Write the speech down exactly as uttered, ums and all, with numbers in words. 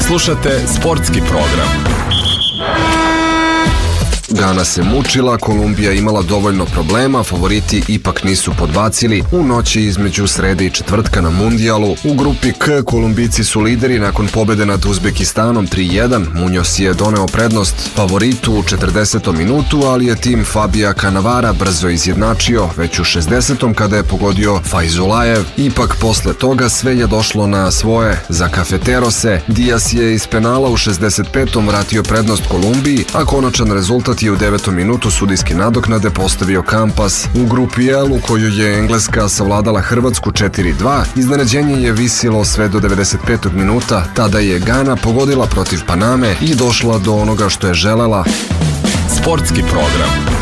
Slušate sportski program. Gana se mučila, Kolumbija imala dovoljno problema, favoriti ipak nisu podbacili u noći između srede i četvrtka na mundijalu. U grupi K Kolumbijci su lideri nakon pobede nad Uzbekistanom tri jedan. Muñoz je doneo prednost favoritu u četrdesetom minutu, ali je tim Fabija Cannavara brzo izjednačio, već u šezdesetom kada je pogodio Fajzulajev. Ipak posle toga sve je došlo na svoje za Cafeterose. Diaz je iz penala u šezdeset petom vratio prednost Kolumbiji, a konačan rezultat je u devetom minutu sudijske nadoknade postavio Campas. U grupi L u kojoj je Engleska savladala Hrvatsku četiri dva, iznenađenje je visilo sve do devedeset petog minuta, tada je Gana pogodila protiv Paname i došla do onoga što je želela. Sportski program.